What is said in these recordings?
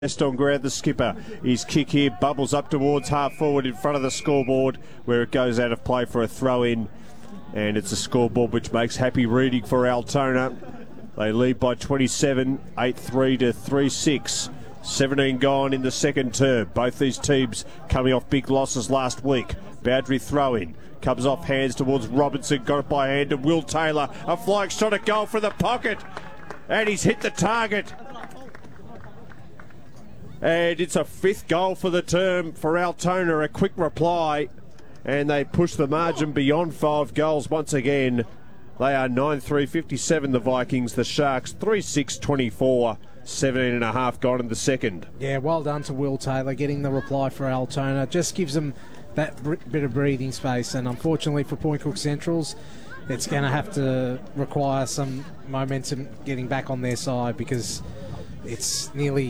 Best on ground, the skipper. His kick here bubbles up towards half forward in front of the scoreboard, where it goes out of play for a throw in, and it's a scoreboard which makes happy reading for Altona. They lead by 27, 8-3 to 3-6. 17 gone in the second term. Both these teams coming off big losses last week. Boundary throw in. Comes off hands towards Robinson. Got it by hand to Will Taylor. A flying shot at goal for the pocket. And he's hit the target. And it's a fifth goal for the term for Altona. A quick reply. And they push the margin beyond 5 goals once again. They are 9-3, 57 the Vikings. The Sharks 3-6, 24. 17 and a half gone in the second. Yeah, well done to Will Taylor getting the reply for Altona. Just gives them that bit of breathing space, and unfortunately for Point Cook Centrals, it's going to have to require some momentum getting back on their side, because it's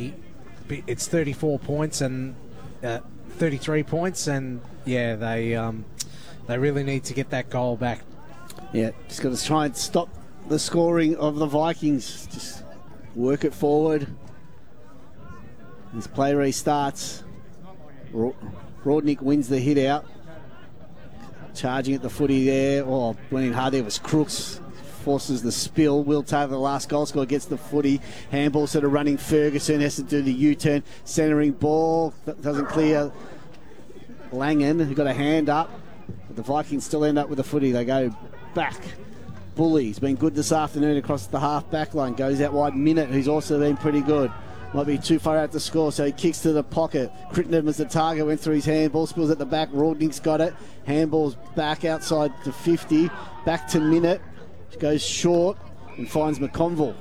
34 points and 33 points, and yeah, they really need to get that goal back. Yeah, just got to try and stop the scoring of the Vikings. Just work it forward. This play restarts. Rodnick wins the hit out. Charging at the footy there. Oh, went in hard there was Crooks. Forces the spill. Will Taylor, the last goal scorer, gets the footy. Handball sort of running. Ferguson has to do the U-turn. Centering ball. Doesn't clear. Langan, who got a hand up. But the Vikings still end up with the footy. They go back. Bully's been good this afternoon across the half-back line. Goes out wide. Minute, who's also been pretty good. Might be too far out to score, so he kicks to the pocket. Crittenden was the target, went through his handball, spills at the back. Rodnick's got it. Handball's back outside to 50. Back to Minute. Goes short and finds McConville.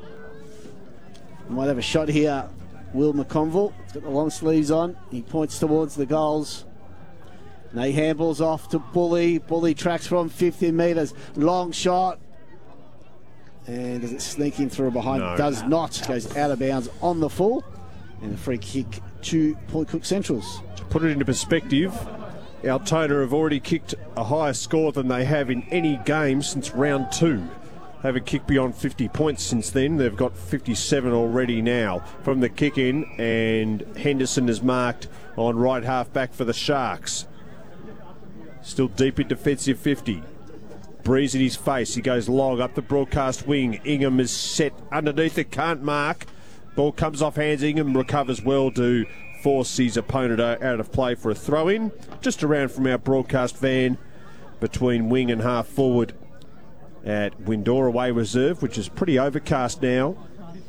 Might have a shot here. Will McConville. He's got the long sleeves on. He points towards the goals. And he handballs off to Bully. Bully tracks from 15 metres. Long shot. And does it sneak in through behind? No. Does not. Goes out of bounds on the full. And a free kick to Point Cook Centrals. To put it into perspective, Altona have already kicked a higher score than they have in any game since round 2. They haven't kicked beyond 50 points since then. They've got 57 already now from the kick in. And Henderson is marked on right half back for the Sharks. Still deep in defensive 50. Breeze in his face. He goes long up the broadcast wing. Ingham is set underneath it. Can't mark. Ball comes off hands. Ingham recovers well to force his opponent out of play for a throw-in. Just around from our broadcast van between wing and half forward at Windora Way Reserve, which is pretty overcast now.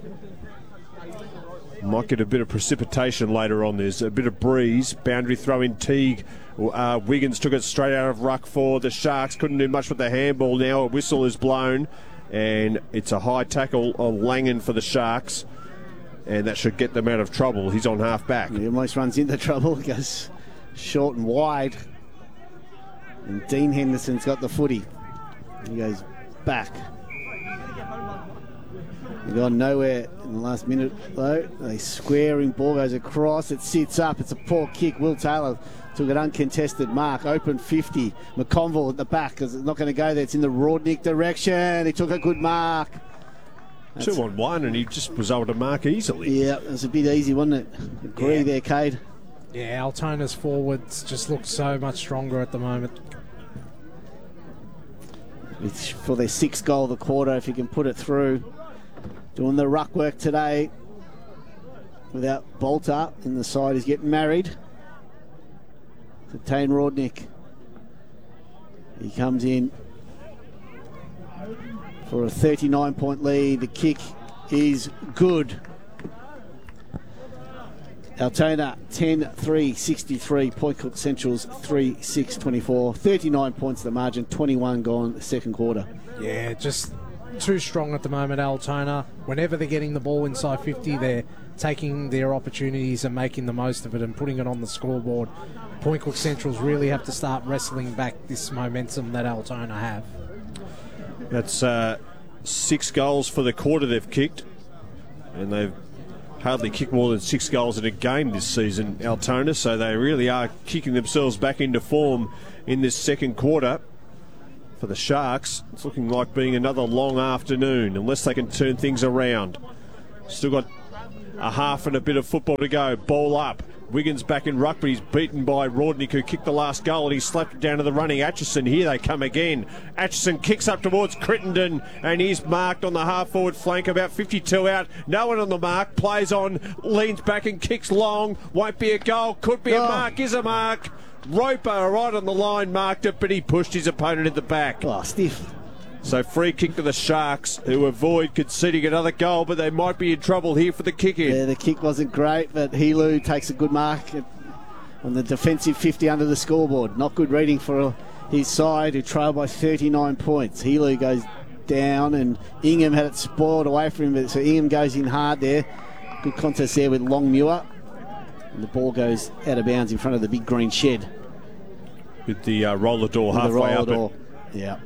Might get a bit of precipitation later on. There's a bit of breeze. Boundary throw in Teague. Wiggins took it straight out of ruck for the Sharks. Couldn't do much with the handball now. A whistle is blown. And it's a high tackle on Langan for the Sharks. And that should get them out of trouble. He's on half back. He almost runs into trouble. Goes short and wide. And Dean Henderson's got the footy. He goes back. They've gone nowhere in the last minute, though. They squaring, ball goes across. It sits up. It's a poor kick. Will Taylor took an uncontested mark. Open 50. McConville at the back, because it's not going to go there. It's in the Rodnick direction. He took a good mark. 2-on-1, and he just was able to mark easily. Yeah, it was a bit easy, wasn't it? Agree there, Cade. Yeah, Altona's forwards just look so much stronger at the moment. For their 6th goal of the quarter, if you can put it through. Doing the ruck work today without Bolter in the side. He's getting married to Tane Rodnick. He comes in for a 39-point lead. The kick is good. Altona 10-3, 63. Point Cook Centrals 3-6, 24. 39 points the margin, 21 gone the second quarter. Yeah, just too strong at the moment, Altona. Whenever they're getting the ball inside 50, they're taking their opportunities and making the most of it and putting it on the scoreboard. Point Cook Centrals really have to start wrestling back this momentum that Altona have. That's 6 goals for the quarter they've kicked, and they've hardly kicked more than 6 goals in a game this season, Altona, so they really are kicking themselves back into form in this second quarter. For the Sharks, it's looking like being another long afternoon, unless they can turn things around. Still got a half and a bit of football to go. Ball up. Wiggins back in ruck, but he's beaten by Rodnick, who kicked the last goal, and he slapped it down to the running Atchison. Here they come again. Atchison kicks up towards Crittenden, and he's marked on the half-forward flank, about 52 out. No one on the mark. Plays on, leans back and kicks long. Won't be a goal. Could be a mark. Is a mark. Roper right on the line marked it, but he pushed his opponent in the back. Oh, stiff. So free kick to the Sharks, who avoid conceding another goal, but they might be in trouble here for the kick-in. Yeah, the kick wasn't great, but Helu takes a good mark on the defensive 50 under the scoreboard. Not good reading for his side, who trailed by 39 points. Helu goes down, and Ingham had it spoiled away from him, so Ingham goes in hard there. Good contest there with Longmuir. And the ball goes out of bounds in front of the big green shed. With the roller door halfway up it. Yeah.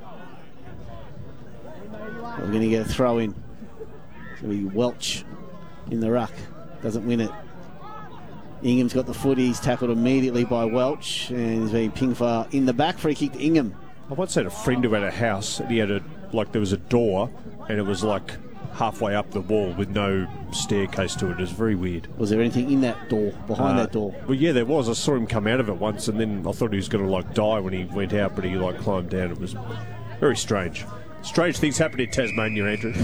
We're going to get a throw in. So we Welch in the ruck. Doesn't win it. Ingham's got the footy. He's tackled immediately by Welch, and he's being pinged for in the back. Free kick to Ingham. I once had a friend who had a house, and he had there was a door, and it was like halfway up the wall with no staircase to it. It was very weird. Was there anything in that door, behind that door? Well, yeah, there was. I saw him come out of it once, and then I thought he was going to die when he went out, but he climbed down. It was very strange. Strange things happen in Tasmania, Andrew.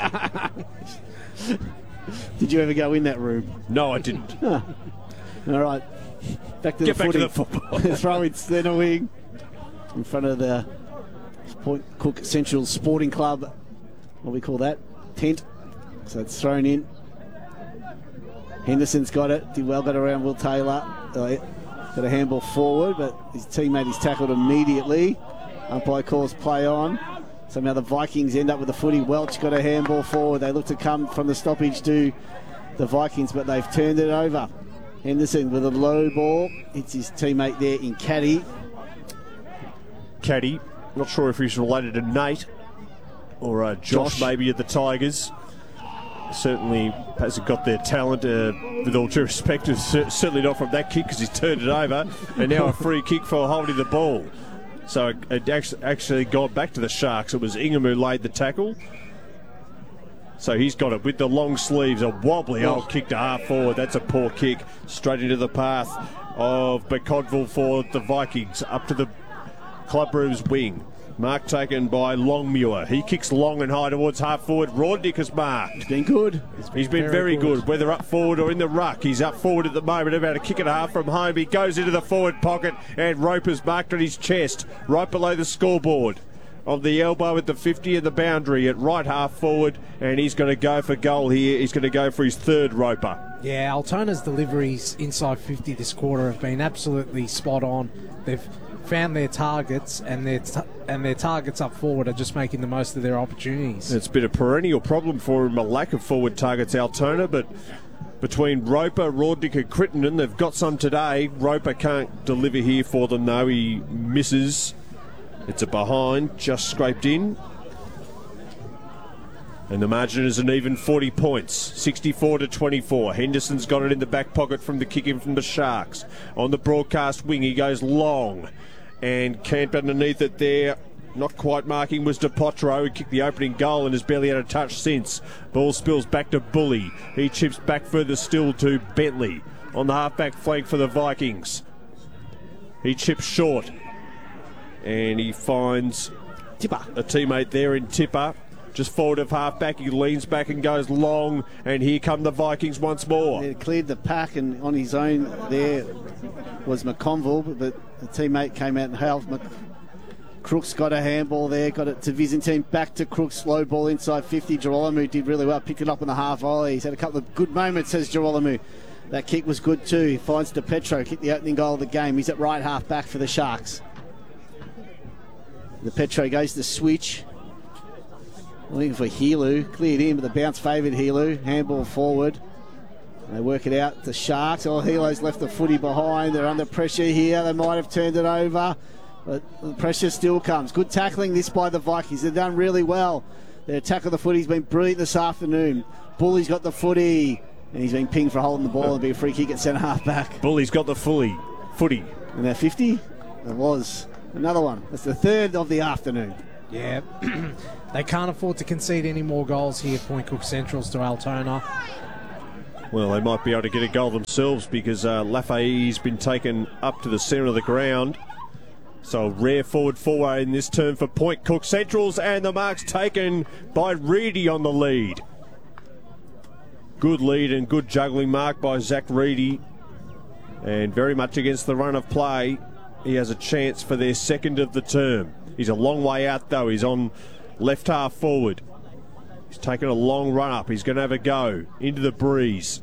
Did you ever go in that room? No, I didn't. All right. Back to the football. Throw in centre wing in front of the Point Cook Central Sporting Club. What do we call that? Tent. So it's thrown in. Henderson's got it. Did well, got around Will Taylor. Got a handball forward, but his teammate is tackled immediately. Umpire calls play on. Somehow the Vikings end up with the footy. Welch got a handball forward. They look to come from the stoppage to the Vikings, but they've turned it over. Henderson with a low ball. It's his teammate there in Caddy. Caddy. Not sure if he's related to Nate or Josh maybe at the Tigers. Certainly hasn't got their talent, with all due respect. Certainly not from that kick, because he's turned it over. And now a free kick for holding the ball. So it actually gone back to the Sharks. It was Ingham who laid the tackle. So he's got it with the long sleeves. A wobbly old kick to half forward. That's a poor kick. Straight into the path of McConville for the Vikings. Up to the clubroom's wing. Mark taken by Longmuir. He kicks long and high towards half forward. Rodnick has marked. He's been good. He's been very good. Whether up forward or in the ruck. He's up forward at the moment. About a kick and a half from home. He goes into the forward pocket, and Roper's marked on his chest right below the scoreboard. On the elbow at the 50 and the boundary at right half forward, and he's going to go for goal here. He's going to go for his third Roper. Yeah, Altona's deliveries inside 50 this quarter have been absolutely spot on. They've found their targets, and their targets up forward are just making the most of their opportunities. It's been a perennial problem for him, a lack of forward targets, Altona, but between Roper, Rodnick and Crittenden, they've got some today. Roper can't deliver here for them, though. He misses. It's a behind, just scraped in. And the margin is an even 40 points, 64-24. Henderson's got it in the back pocket from the kick in from the Sharks. On the broadcast wing, he goes long and camped underneath it there. Not quite marking was DePotro, who kicked the opening goal and has barely had a touch since. Ball spills back to Bully. He chips back further still to Bentley on the half-back flank for the Vikings. He chips short. And he finds Tipper, a teammate there in Tipper. Just forward of half-back, he leans back and goes long, and here come the Vikings once more. They cleared the pack, and on his own there was McConville, but the teammate came out and helped. Crooks got a handball there, got it to Byzantine, back to Crooks, slow ball inside 50. Girolamo did really well, picked it up in the half volley. He's had a couple of good moments, says Girolamo. That kick was good too. He finds DePetro, kicked the opening goal of the game. He's at right half-back for the Sharks. DePetro goes to switch. Looking for Helu. Cleared in, but the bounce favoured Helu. Handball forward. They work it out. The Sharks. Oh, Helu's left the footy behind. They're under pressure here. They might have turned it over, but the pressure still comes. Good tackling this by the Vikings. They've done really well. Their attack of the footy's been brilliant this afternoon. Bully's got the footy, and he's been pinged for holding the ball and be a free kick at centre half back. Bully's got the footy. And that 50? It was another one. That's the third of the afternoon. Yeah, they can't afford to concede any more goals here, Point Cook Centrals to Altona. Well, they might be able to get a goal themselves because Lafayette's been taken up to the centre of the ground. So a rare forward foray in this turn for Point Cook Centrals, and the mark's taken by Reedy on the lead. Good lead and good juggling mark by Zach Reedy, and very much against the run of play. He has a chance for their second of the term. He's a long way out though. He's on left half forward. He's taken a long run up. He's going to have a go into the breeze.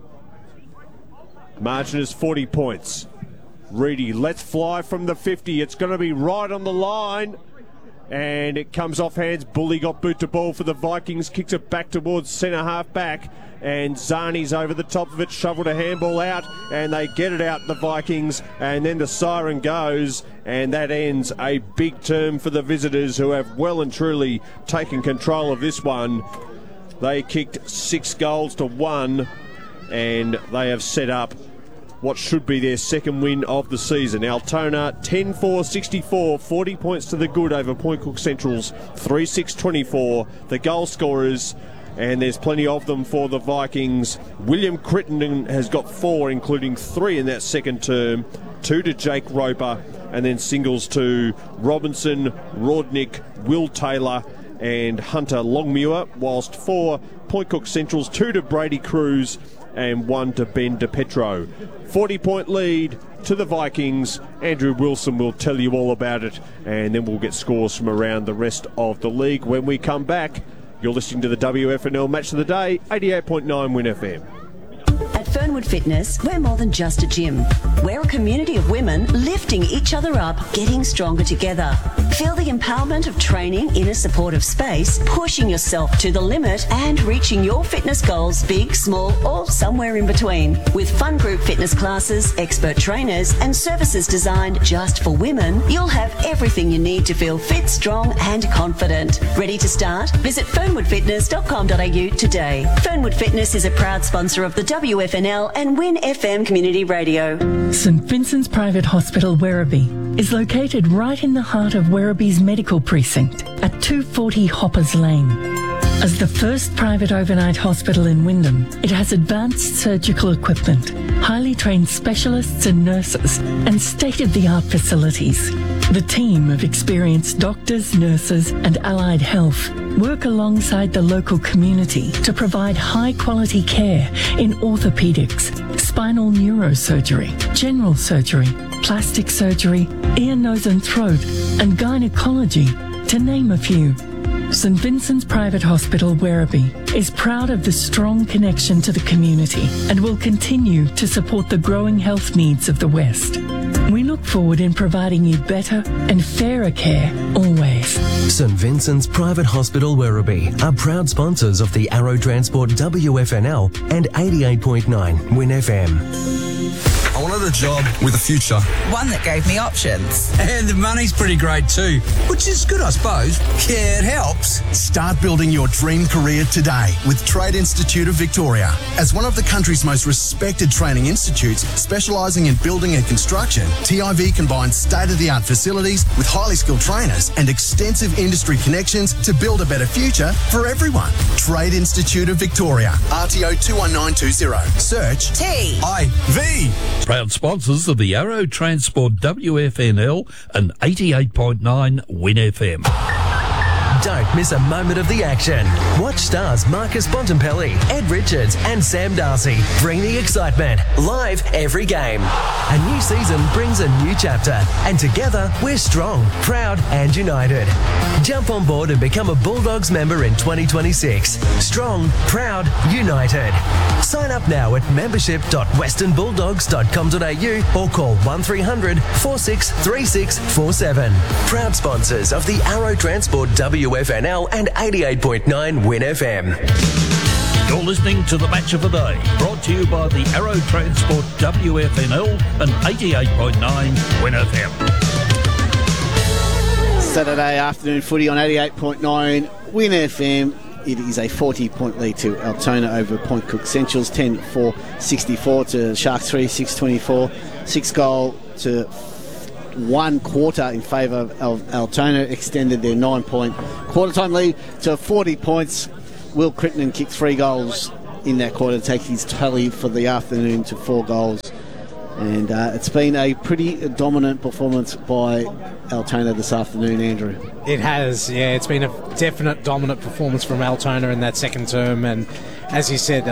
Margin is 40 points. Reedy lets fly from the 50. It's going to be right on the line. And it comes off hands. Bully got boot to ball for the Vikings. Kicks it back towards centre half back. And Zani's over the top of it. Shoveled a handball out. And they get it out, the Vikings. And then the siren goes. And that ends a big term for the visitors, who have well and truly taken control of this one. They kicked 6 goals to 1, and they have set up what should be their second win of the season. Altona 10-4-64, 40 points to the good over Point Cook Centrals, 3-6-24. The goal scorers, and there's plenty of them for the Vikings. William Crittenden has got 4, including 3 in that second term, 2 to Jake Roper, and then singles to Robinson, Rodnick, Will Taylor, and Hunter Longmuir, whilst 4 Point Cook Centrals, 2 to Brady Cruz and 1 to Ben DePetro. 40-point lead to the Vikings. Andrew Wilson will tell you all about it, and then we'll get scores from around the rest of the league when we come back. You're listening to the WFNL Match of the Day, 88.9 Win FM. At Fernwood Fitness, we're more than just a gym. We're a community of women lifting each other up, getting stronger together. Feel the empowerment of training in a supportive space, pushing yourself to the limit and reaching your fitness goals, big, small, or somewhere in between. With fun group fitness classes, expert trainers, and services designed just for women, you'll have everything you need to feel fit, strong, and confident. Ready to start? Visit fernwoodfitness.com.au today. Fernwood Fitness is a proud sponsor of the WFNL and Win FM Community Radio. St Vincent's Private Hospital Werribee is located right in the heart of Werribee's medical precinct at 240 Hoppers Lane. As the first private overnight hospital in Wyndham, it has advanced surgical equipment, highly trained specialists and nurses, and state-of-the-art facilities. The team of experienced doctors, nurses, and allied health work alongside the local community to provide high-quality care in orthopedics, spinal neurosurgery, general surgery, plastic surgery, ear, nose and throat, and gynecology, to name a few. St Vincent's Private Hospital Werribee is proud of the strong connection to the community and will continue to support the growing health needs of the West. We look forward in providing you better and fairer care always. St Vincent's Private Hospital Werribee are proud sponsors of the Arrow Transport WFNL and 88.9 Win FM. I wanted a job with a future. One that gave me options. And the money's pretty great too, which is good, I suppose. Yeah, it helps. Start building your dream career today with Trade Institute of Victoria. As one of the country's most respected training institutes specialising in building and construction, TIV combines state-of-the-art facilities with highly skilled trainers and extensive industry connections to build a better future for everyone. Trade Institute of Victoria, RTO 21920. Search TIV. Proud sponsors of the Arrow Transport WFNL and 88.9 Win FM. Don't miss a moment of the action. Watch stars Marcus Bontempelli, Ed Richards and Sam Darcy bring the excitement live every game. A new season brings a new chapter, and together we're strong, proud and united. Jump on board and become a Bulldogs member in 2026. Strong, proud, united. Sign up now at membership.westernbulldogs.com.au or call 1300 463647. Proud sponsors of the Arrow Transport WFNL and 88.9 Win FM. You're listening to the Match of the Day, brought to you by the Arrow Transport WFNL and 88.9 Win FM. Saturday afternoon footy on 88.9 Win FM. It is a 40-point lead to Altona over Point Cook Centrals, 10-4-64 to Sharks 3-6-24. 6-goal to 1 quarter in favour of Altona, extended their 9-point quarter-time lead to 40 points. Will Crittenden kicked 3 goals in that quarter to take his tally for the afternoon to 4 goals. And it's been a pretty dominant performance by Altona this afternoon, Andrew. It has, yeah. It's been a definite dominant performance from Altona in that second term. And as you said,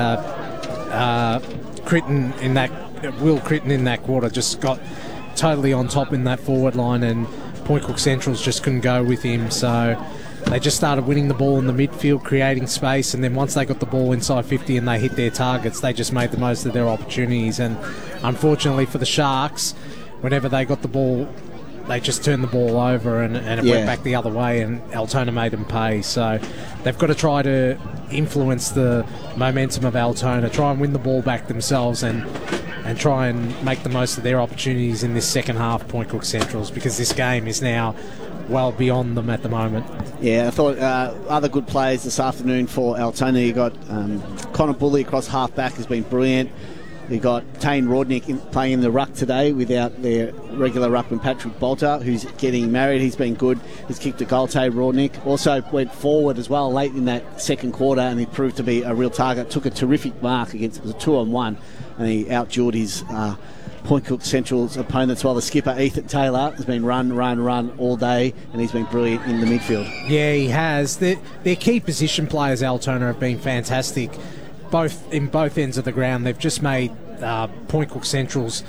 Will Critton in that quarter just got totally on top in that forward line, and Point Cook Centrals just couldn't go with him. So they just started winning the ball in the midfield, creating space, and then once they got the ball inside 50 and they hit their targets, they just made the most of their opportunities. And unfortunately for the Sharks, whenever they got the ball, they just turned the ball over and it went back the other way, and Altona made them pay. So they've got to try to influence the momentum of Altona, try and win the ball back themselves, and try and make the most of their opportunities in this second half, Point Cook Centrals, because this game is now well beyond them at the moment. Yeah, I thought other good players this afternoon for Altona. You got Connor Bully across half-back has been brilliant. You got Tane Rodnick playing in the ruck today without their regular ruckman Patrick Bolter, who's getting married. He's been good. He's kicked a goal, Tane Rodnick. Also went forward as well late in that second quarter, and he proved to be a real target. Took a terrific mark against, it was a 2-on-1, and he outdueled his Point Cook Central's opponents, while the skipper Ethan Taylor has been run all day, and he's been brilliant in the midfield. Yeah, he has. Their key position players, Altona, have been fantastic. In both ends of the ground. They've just made Point Cook Centrals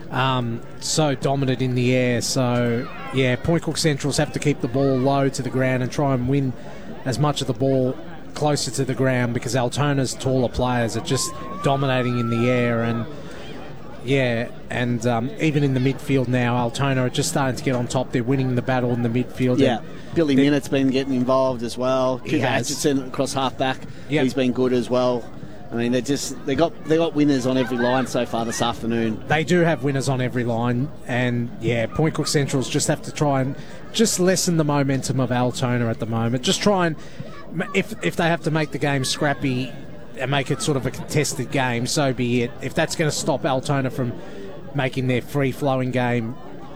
so dominant in the air. So, yeah, Point Cook Centrals have to keep the ball low to the ground and try and win as much of the ball closer to the ground, because Altona's taller players are just dominating in the air. And, yeah, and even in the midfield now, Altona are just starting to get on top. They're winning the battle in the midfield. Yeah, Billy Minnett's been getting involved as well. Cooper Atchison across half-back, he's been good as well. I mean, they got winners on every line so far this afternoon. They do have winners on every line, and yeah, Point Cook Centrals just have to try and just lessen the momentum of Altona at the moment. Just try and, if they have to make the game scrappy and make it sort of a contested game, so be it. If that's going to stop Altona from making their free-flowing game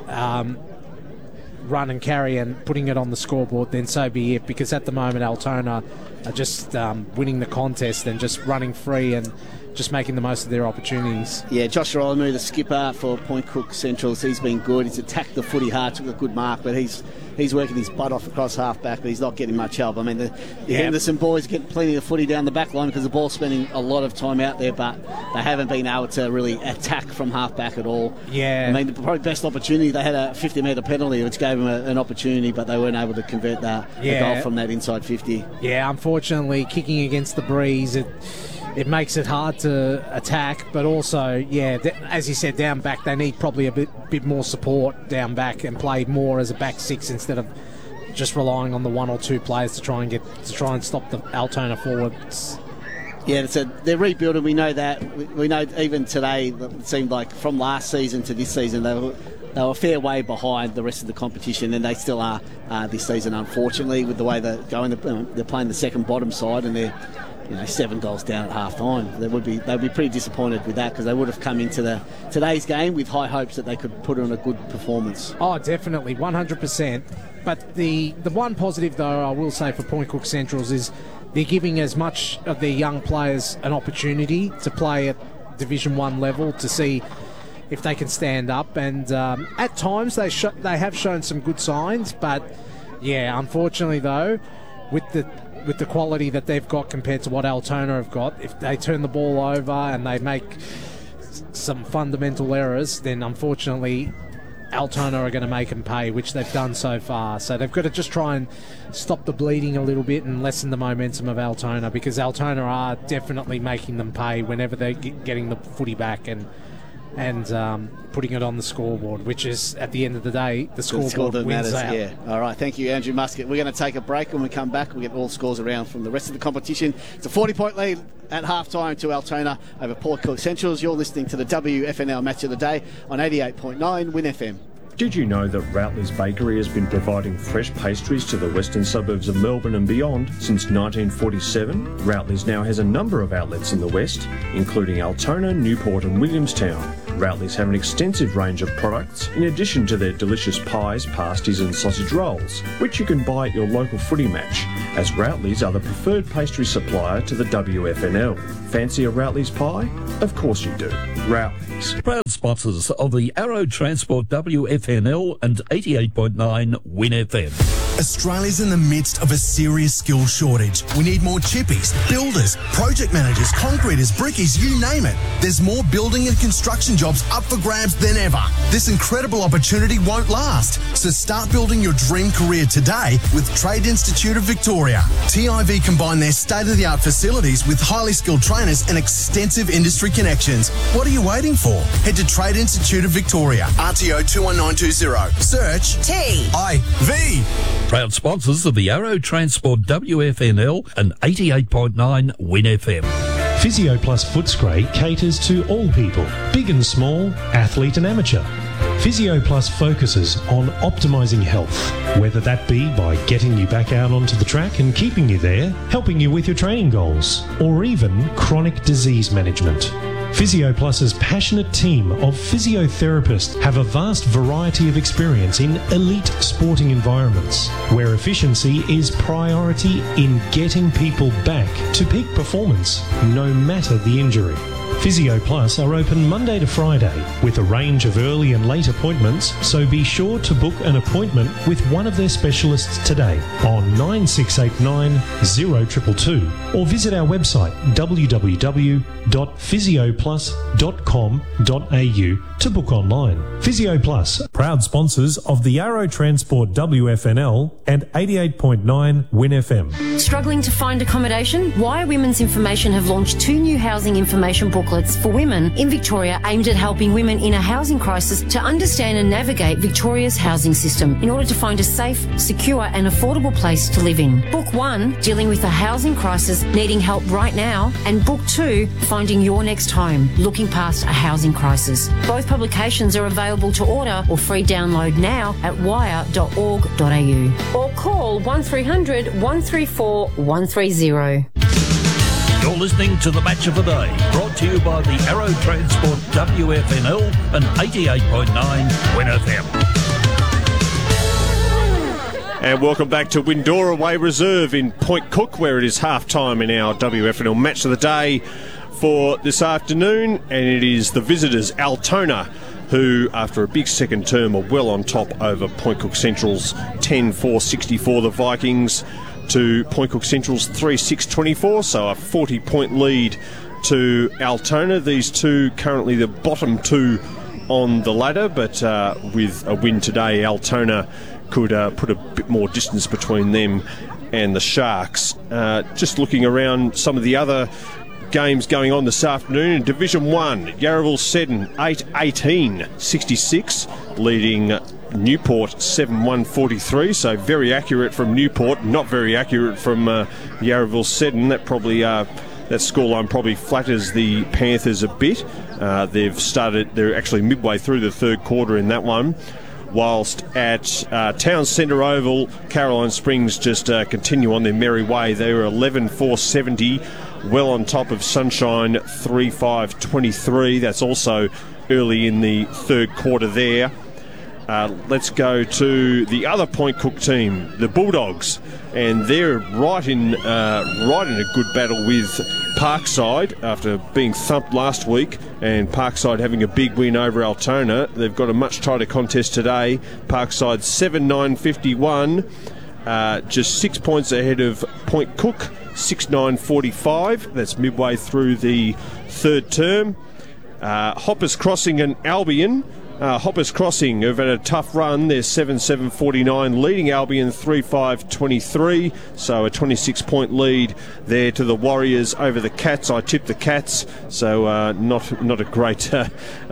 run and carry and putting it on the scoreboard, then so be it, because at the moment Altona are just winning the contest and just running free and just making the most of their opportunities. Yeah, Josh Rolomu, the skipper for Point Cook Centrals, he's been good. He's attacked the footy hard, took a good mark, but he's working his butt off across half-back, but he's not getting much help. I mean, the Henderson boys get plenty of footy down the back line because the ball's spending a lot of time out there, but they haven't been able to really attack from half-back at all. Yeah. I mean, the probably best opportunity, they had a 50-metre penalty, which gave them an opportunity, but they weren't able to convert a goal from that inside 50. Yeah, unfortunately, kicking against the breeze, it makes it hard to attack, but also, yeah, as you said, down back, they need probably a bit more support down back and play more as a back six instead of just relying on the one or two players to try and stop the Altona forwards. Yeah, they're rebuilding. We know that. We know even today, it seemed like from last season to this season, they were a fair way behind the rest of the competition, and they still are this season, unfortunately, with the way they're going. They're playing the second bottom side, and they're 7 goals down at half time. They'd be pretty disappointed with that, because they would have come into today's game with high hopes that they could put on a good performance. Oh, definitely, 100%. But the one positive, though, I will say for Point Cook Centrals is they're giving as much of their young players an opportunity to play at Division 1 level to see if they can stand up. And at times they have shown some good signs, but yeah, unfortunately though, with the quality that they've got compared to what Altona have got, if they turn the ball over and they make some fundamental errors, then unfortunately Altona are going to make them pay, which they've done so far. So they've got to just try and stop the bleeding a little bit and lessen the momentum of Altona, because Altona are definitely making them pay whenever they're getting the footy back and putting it on the scoreboard, which is, at the end of the day, the scoreboard wins matters, out. Yeah. All right, thank you, Andrew Muscat. We're going to take a break. When we come back, we'll get all scores around from the rest of the competition. It's a 40-point lead at half-time to Altona over Point Cook Centrals. You're listening to the WFNL Match of the Day on 88.9 Win FM. Did you know that Routley's Bakery has been providing fresh pastries to the western suburbs of Melbourne and beyond since 1947? Routley's now has a number of outlets in the west, including Altona, Newport and Williamstown. Routleys have an extensive range of products in addition to their delicious pies, pasties and sausage rolls, which you can buy at your local footy match, as Routleys are the preferred pastry supplier to the WFNL. Fancy a Routleys pie? Of course you do. Routleys. Proud sponsors of the Arrow Transport WFNL and 88.9 Win FM. Australia's in the midst of a serious skill shortage. We need more chippies, builders, project managers, concreters, brickies, you name it. There's more building and construction jobs up for grabs than ever. This incredible opportunity won't last. So start building your dream career today with Trade Institute of Victoria. TIV combine their state-of-the-art facilities with highly skilled trainers and extensive industry connections. What are you waiting for? Head to Trade Institute of Victoria, RTO 21920. Search TIV. Proud sponsors of the Arrow Transport WFNL and 88.9 Win FM. Physio Plus Footscray caters to all people, big and small, athlete and amateur. Physio Plus focuses on optimising health, whether that be by getting you back out onto the track and keeping you there, helping you with your training goals, or even chronic disease management. Physio Plus's passionate team of physiotherapists have a vast variety of experience in elite sporting environments, where efficiency is priority in getting people back to peak performance, no matter the injury. Physio Plus are open Monday to Friday with a range of early and late appointments, so be sure to book an appointment with one of their specialists today on 9689 0222 or visit our website www.physioplus.com.au to book online. Physio Plus, proud sponsors of the Arrow Transport WFNL and 88.9 Win FM. Struggling to find accommodation? Wire Women's Information have launched 2 new housing information booklets for women in Victoria aimed at helping women in a housing crisis to understand and navigate Victoria's housing system in order to find a safe, secure and affordable place to live in. Book 1, dealing with a housing crisis, needing help right now, and Book 2, finding your next home, looking past a housing crisis. Both publications are available to order or free download now at wire.org.au or call 1300 134 130. You're listening to the Match of the Day, brought to you by the Arrow Transport WFNL and 88.9 Win FM. And welcome back to Windora Way Reserve in Point Cook, where it is half-time in our WFNL Match of the Day for this afternoon, and it is the visitors, Altona, who, after a big second term, are well on top over Point Cook Central's 10-4-64, the Vikings, to Point Cook Central's 3-6-24, so a 40-point lead to Altona. These two currently the bottom two on the ladder, but with a win today, Altona could put a bit more distance between them and the Sharks. Just looking around some of the other games going on this afternoon in Division 1, Yarraville Seddon 8-18-66, leading Newport 7-1-43, so very accurate from Newport, not very accurate from Yarraville Seddon. That probably that scoreline probably flatters the Panthers a bit. They're actually midway through the third quarter in that one. Whilst at Town Centre Oval, Caroline Springs just continue on their merry way. They were 11-4-70, well on top of Sunshine 3-5-23. That's also early in the third quarter there. Let's go to the other Point Cook team, the Bulldogs, and they're right in a good battle with Parkside after being thumped last week, and Parkside having a big win over Altona. They've got a much tighter contest today. Parkside 7-9-51, just 6 points ahead of Point Cook, 6-9-45. That's midway through the third term. Hoppers Crossing and Albion. Hoppers Crossing have had a tough run. They're 7-7-49, leading Albion 3-5-23, so a 26-point lead there to the Warriors over the Cats. I tipped the Cats, so not a great tip,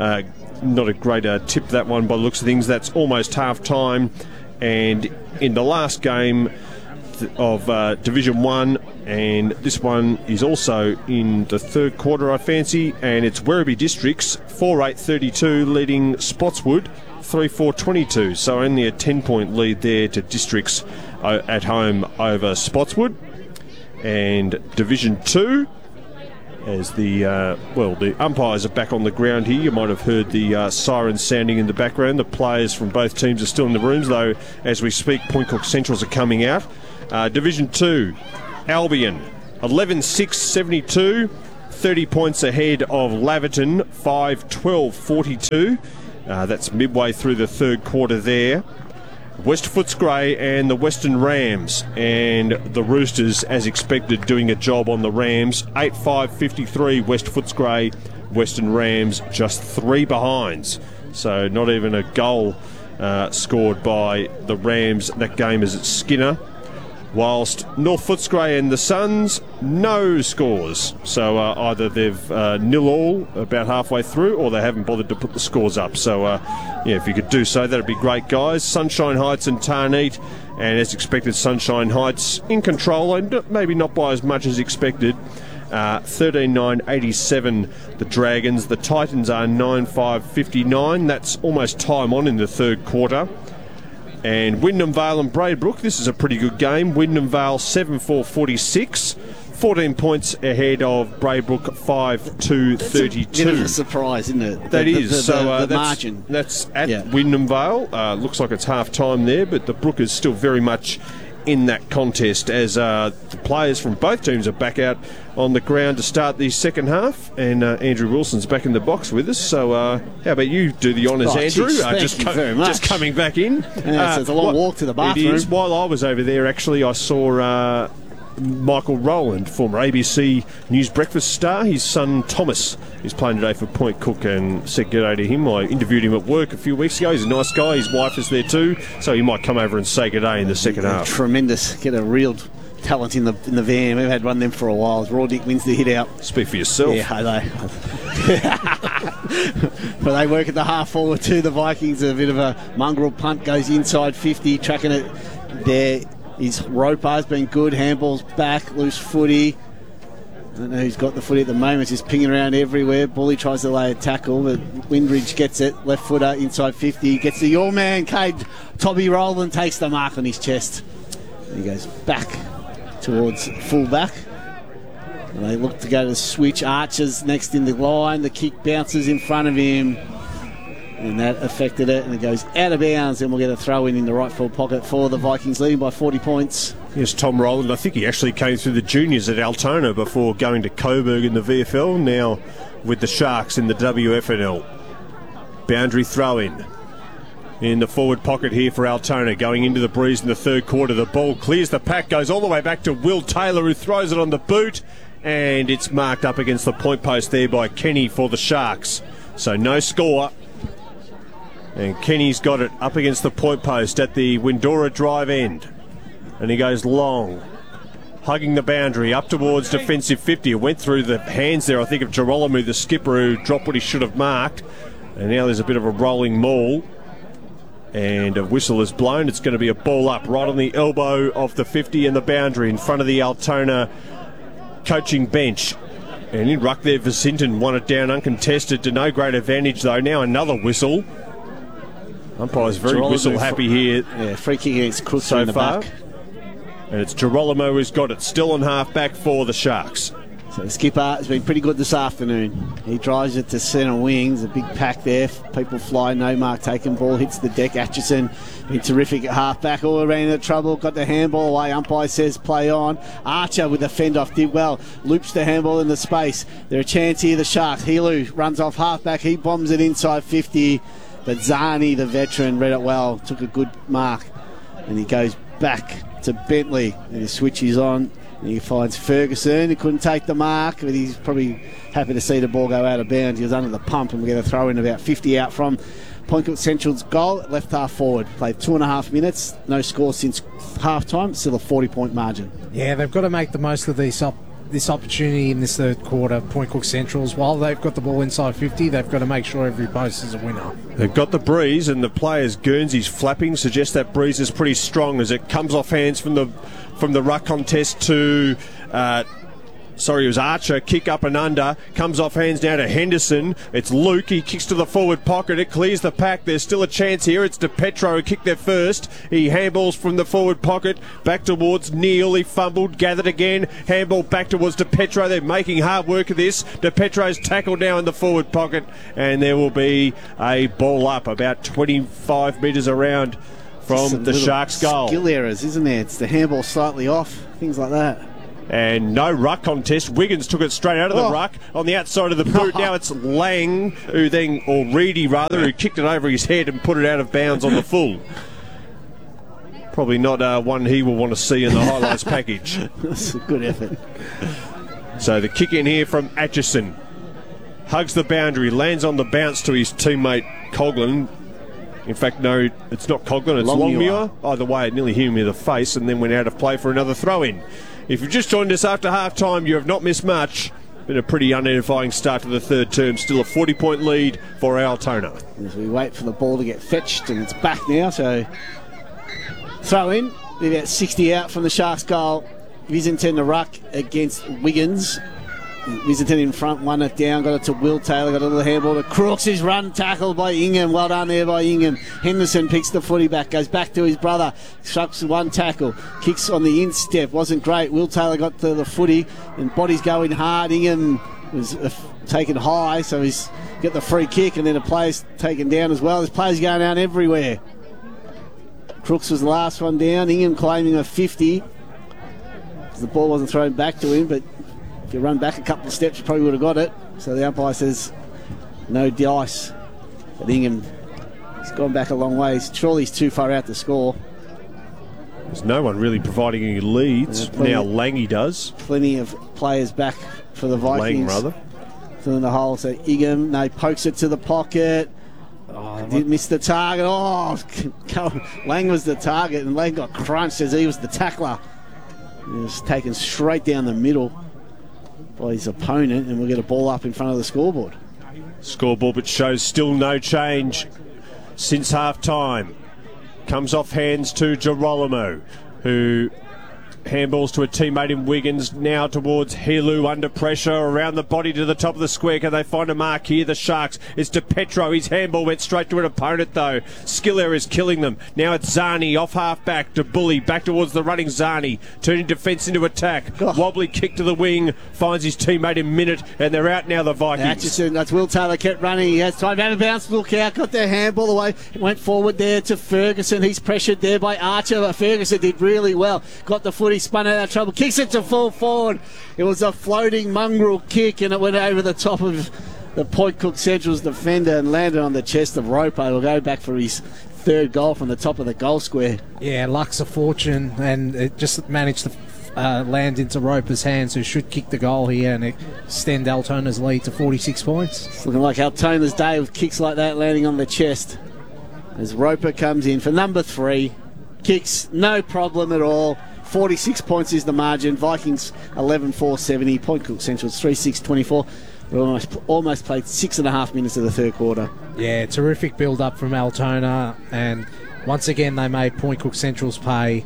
that one by the looks of things. That's almost half time, and in the last game of Division 1, and this one is also in the third quarter, I fancy, and it's Werribee Districts 4-8-32 leading Spotswood 3-4-22, so only a 10-point lead there to Districts at home over Spotswood. And Division 2, as the umpires are back on the ground here. You might have heard the sirens sounding in the background. The players from both teams are still in the rooms, though as we speak Point Cook Centrals are coming out. Division 2, Albion 11-6-72, 30 points ahead of Laverton, 5-12-42. That's midway through the third quarter there. West Footscray and the Western Rams, and the Roosters, as expected, doing a job on the Rams. 8-5-53 West Footscray, Western Rams just 3 behinds. So not even a goal scored by the Rams. That game is at Skinner. Whilst North Footscray and the Suns, no scores. So either they've 0-all about halfway through, or they haven't bothered to put the scores up. So, if you could do so, that'd be great, guys. Sunshine Heights and Tarneet, and as expected, Sunshine Heights in control, and maybe not by as much as expected. 13-9-87 the Dragons. The Titans are 9-5-59. That's almost time on in the third quarter. And Wyndham Vale and Braybrook, this is a pretty good game. Wyndham Vale 7-4-46, 14 points ahead of Braybrook 5-2-32. Bit of a surprise, isn't it? That is. The margin. That's at Wyndham Vale. Looks like it's half time there, but the Brook is still very much in that contest as the players from both teams are back out on the ground to start the second half, and Andrew Wilson's back in the box with us. So how about you do the honours, Andrew? Thank you very much. Just coming back in. It's a long walk to the bathroom. It is. While I was over there, actually, I saw Michael Rowland, former ABC News Breakfast star. His son Thomas is playing today for Point Cook, and said good day to him. I interviewed him at work a few weeks ago. He's a nice guy. His wife is there too, so he might come over and say good day in the second half. Tremendous. Get a real talent in the van. We've had one of them for a while. Roddick wins the hit out. Speak for yourself. Yeah, I know. But they work at the half forward too. The Vikings, a bit of a mongrel punt, goes inside 50, tracking it there. His Ropar's been good. Handball's back, loose footy. I don't know who's got the footy at the moment. It's just pinging around everywhere. Bully tries to lay a tackle, but Windridge gets it. Left footer inside 50. Gets to your man, Cade. Toby Rowland takes the mark on his chest. And he goes back towards full back. And they look to go to switch. Archer's next in the line. The kick bounces in front of him. And that affected it, and it goes out of bounds, and we'll get a throw in the right full pocket for the Vikings, leading by 40 points. Yes, Tom Rowland. I think he actually came through the juniors at Altona before going to Coburg in the VFL, now with the Sharks in the WFNL. Boundary throw in the forward pocket here for Altona, going into the breeze in the third quarter. The ball clears the pack, goes all the way back to Will Taylor, who throws it on the boot, and it's marked up against the point post there by Kenny for the Sharks. So no score. And Kenny's got it up against the point post at the Windora drive end. And he goes long, hugging the boundary up towards defensive 50. It went through the hands there, I think, of Girolamo, the skipper, who dropped what he should have marked. And now there's a bit of a rolling maul. And a whistle is blown. It's going to be a ball up right on the elbow of the 50 and the boundary in front of the Altona coaching bench. And in ruck there, Vicinton won it down uncontested to no great advantage, though. Now another whistle. Umpire's very whistle happy here. Yeah, free kick against Crooks so in the far. back. And it's Girolamo who's got it, still on half back for the Sharks. So the skipper has been pretty good this afternoon. He drives it to centre wing. There's a big pack there. People fly, no mark taken. Ball hits the deck. Atchison been terrific at half back. All around the trouble. Got the handball away. Umpire says play on. Archer with the fend off did well. Loops the handball in the space. There's a chance here. The Sharks. Helu runs off half back. He bombs it inside 50. But Zani, the veteran, read it well. Took a good mark. And he goes back to Bentley. And he switches on. And he finds Ferguson. He couldn't take the mark, but he's probably happy to see the ball go out of bounds. He was under the pump, and we're going to throw in about 50 out from Point Cook Central's goal. Left half forward. Played 2.5 minutes. No score since half time. Still a 40-point margin. Yeah, they've got to make the most of this opportunity in this third quarter. Point Cook Centrals, while they've got the ball inside 50, they've got to make sure every post is a winner. They've got the breeze, and the players' Guernseys flapping suggests that breeze is pretty strong as it comes off hands from the ruck contest to Sorry, it was Archer. Kick up and under. Comes off hands now to Henderson. It's Luke. He kicks to the forward pocket. It clears the pack. There's still a chance here. It's DePetro who kicked there first. He handballs from the forward pocket. Back towards Neil. He fumbled. Gathered again. Handball back towards DePetro. They're making hard work of this. DePetro's tackled now in the forward pocket. And there will be a ball up about 25 metres around from the Sharks' goal. Skill errors, isn't there? It's the handball slightly off. Things like that. And no ruck contest. Wiggins took it straight out of the ruck on the outside of the boot. Now it's Lang, or Reedy rather, who kicked it over his head and put it out of bounds on the full. Probably not one he will want to see in the highlights package. That's a good effort. So the kick in here from Atchison. Hugs the boundary, lands on the bounce to his teammate Coughlin. In fact, no, it's not Coughlin, it's Longmuir. Either way, it nearly hit him in the face and then went out of play for another throw-in. If you've just joined us after half-time, you have not missed much. Been a pretty unedifying start to the third term. Still a 40-point lead for Altona. As we wait for the ball to get fetched, and it's back now, so throw in. Be about 60 out from the Sharks' goal. Visinton to ruck against Wiggins. Visinton in front, won it down, got it to Will Taylor, got a little handball to Crooks. His run tackled by Ingham. Well done there by Ingham. Henderson picks the footy back, goes back to his brother, shucks one tackle, kicks on the instep, wasn't great. Will Taylor got to the footy and body's going hard. Ingham was taken high, so he's got the free kick, and then a player's taken down as well. There's players going down everywhere. Crooks was the last one down. Ingham claiming a 50. The ball wasn't thrown back to him, but if you run back a couple of steps, you probably would have got it. So the umpire says no dice. But Ingham has gone back a long way. Surely he's too far out to score. There's no one really providing any leads. Now Langy does. Plenty of players back for the Vikings. Lang, rather. Filling the hole. So Ingham, pokes it to the pocket. Did miss the target. Lang was the target, and Lang got crunched as he was the tackler. He was taken straight down the middle by his opponent, and we'll get a ball up in front of the scoreboard. Scoreboard, but shows still no change since half-time. Comes off hands to Girolamo, who handballs to a teammate in Wiggins, now towards Helu under pressure, around the body to the top of the square. Can they find a mark here? The Sharks. It's DePetro. His handball went straight to an opponent though. Skill error is killing them. Now it's Zani off half back to Bully, back towards the running Zani, turning defence into attack. Wobbly kick to the wing, finds his teammate in minute, and they're out now, the Vikings. That's Will Taylor kept running. He has time out of bounds. Look out, got their handball away. Went forward there to Ferguson. He's pressured there by Archer. Ferguson did really well. Got the foot. He spun out of trouble. Kicks it to full forward. It was a floating mongrel kick, and it went over the top of the Point Cook Central's defender and landed on the chest of Roper. He'll go back for his third goal from the top of the goal square. Yeah, luck's a fortune, and it just managed to land into Roper's hands, who should kick the goal here and extend Altona's lead to 46 points. It's looking like Altona's day with kicks like that landing on the chest. As Roper comes in for number 3. Kicks, no problem at all. 46 points is the margin. Vikings 11-4-70. Point Cook Central's 3-6-24. We almost played 6.5 minutes of the third quarter. Yeah, terrific build-up from Altona, and once again they made Point Cook Central's pay.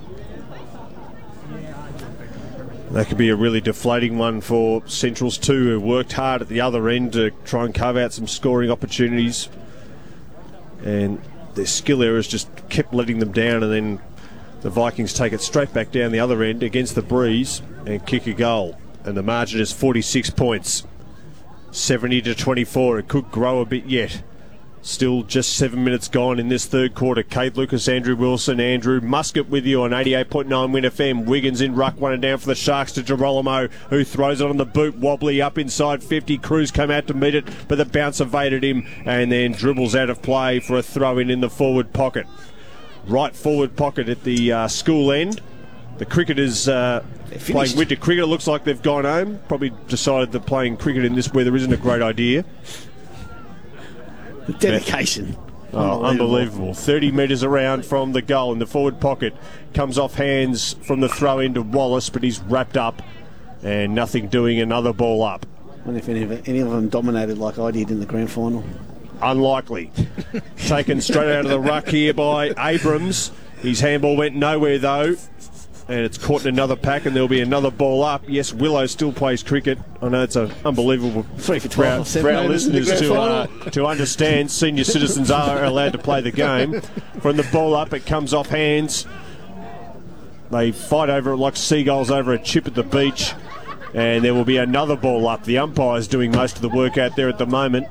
That could be a really deflating one for Centrals too, who worked hard at the other end to try and carve out some scoring opportunities. And their skill errors just kept letting them down, and then the Vikings take it straight back down the other end against the breeze and kick a goal. And the margin is 46 points. 70-24. It could grow a bit yet. Still just 7 minutes gone in this third quarter. Kate Lucas, Andrew Wilson, Andrew Muscat with you on 88.9 Win FM. Wiggins in ruck, one and down for the Sharks to Girolamo, who throws it on the boot. Wobbly up inside 50. Cruz came out to meet it, but the bounce evaded him and then dribbles out of play for a throw-in in the forward pocket. Right forward pocket at the school end. The cricketers playing winter cricket. It looks like they've gone home. Probably decided that playing cricket in this weather isn't a great idea. The dedication. Unbelievable. 30 metres around from the goal in the forward pocket. Comes off hands from the throw in to Wallace, but he's wrapped up and nothing doing. Another ball up. I wonder if any of them dominated like I did in the grand final. Unlikely. Taken straight out of the ruck here by Abrams. His handball went nowhere though. and it's caught in another pack, and there'll be another ball up. Yes, Willow still plays cricket. I know it's unbelievable for our listeners to understand. Senior citizens are allowed to play the game. From the ball up, it comes off hands. They fight over it like seagulls over a chip at the beach, and there will be another ball up. The umpire's doing most of the work out there at the moment.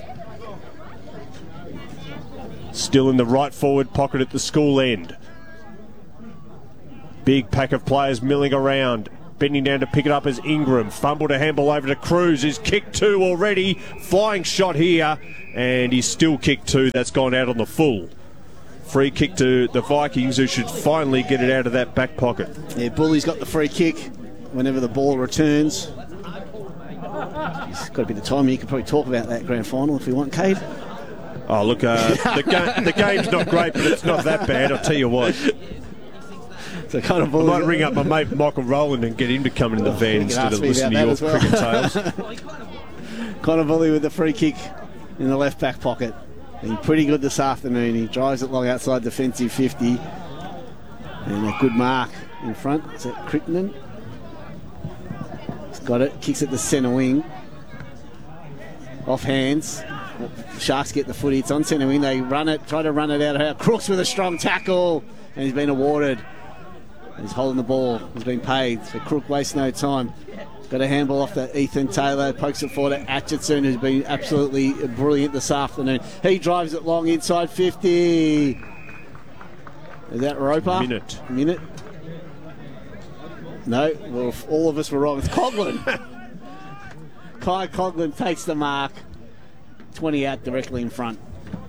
Still in the right forward pocket at the school end. Big pack of players milling around. Bending down to pick it up as Ingram. Fumble to handball over to Cruz. He's kicked 2 already. Flying shot here. And he's still kicked 2. That's gone out on the full. Free kick to the Vikings, who should finally get it out of that back pocket. Yeah, Bully's got the free kick whenever the ball returns. It's got to be the time you could probably talk about that grand final if you want, Cade. Oh, look, the game's not great, but it's not that bad, I'll tell you what. So kind of I might ring up my mate Michael Rowland and get him to come in the van instead of listening to your cricket tales. Connor Bully with the free kick in the left back pocket. Been pretty good this afternoon. He drives it long outside defensive 50. And a good mark in front. Is that Crittenden? He's got it. Kicks it to centre wing. Off hands. Sharks get the footy. It's on centre wing. They run it. Try to run it out of her. Crooks with a strong tackle. And he's been awarded. He's holding the ball. He's been paid. So Crook wastes no time. Got a handball off to Ethan Taylor. Pokes it forward to Atchison, who's been absolutely brilliant this afternoon. He drives it long inside 50. Is that Roper? Minute. No, well, all of us were wrong. It's Coughlin. Kai Coughlin takes the mark. 20 out directly in front.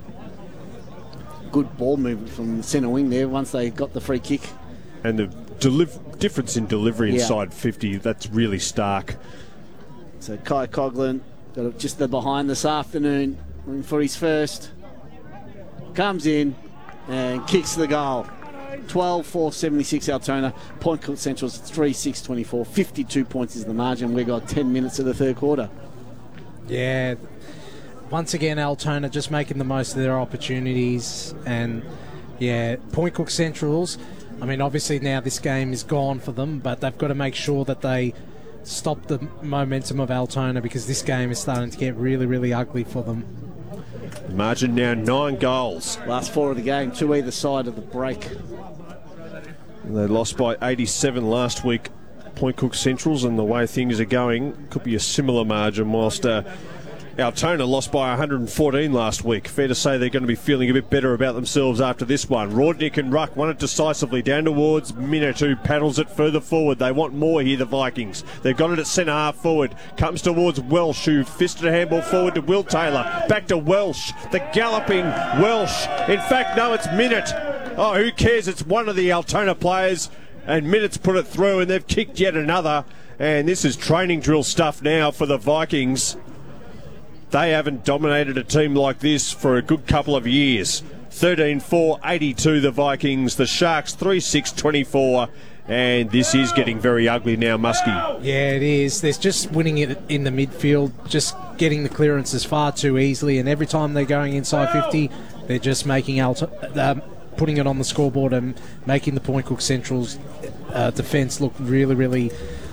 Good ball movement from the centre wing there once they got the free kick. And the difference in delivery inside 50, that's really stark. So Kai Coughlin got just the behind this afternoon for his first. Comes in and kicks the goal. 12-4-76 Altona. Point Cook Central's 3-6-24. 52 points is the margin. We've got 10 minutes of the third quarter. Yeah. Once again, Altona just making the most of their opportunities. And, yeah, Point Cook Central's, I mean, obviously now this game is gone for them, but they've got to make sure that they stop the momentum of Altona, because this game is starting to get really, really ugly for them. Margin now 9 goals. Last 4 of the game, 2 either side of the break. They lost by 87 last week, Point Cook Centrals, and the way things are going, could be a similar margin, whilst Altona lost by 114 last week. Fair to say they're going to be feeling a bit better about themselves after this one. Rodnick and Ruck won it decisively down towards Minute, who paddles it further forward. They want more here, the Vikings. They've got it at centre half forward. Comes towards Welsh, who fisted a handball forward to Will Taylor. Back to Welsh, the galloping Welsh. In fact, no, it's Minute. Oh, who cares? It's one of the Altona players, and Minute's put it through, and they've kicked yet another. And this is training drill stuff now for the Vikings. They haven't dominated a team like this for a good couple of years. 13-4-82 the Vikings. The Sharks 3-6-24. And this is getting very ugly now, Muskie. Yeah, it is. They're just winning it in the midfield, just getting the clearances far too easily. And every time they're going inside 50, they're just making putting it on the scoreboard and making the Point Cook Central's defence look really, really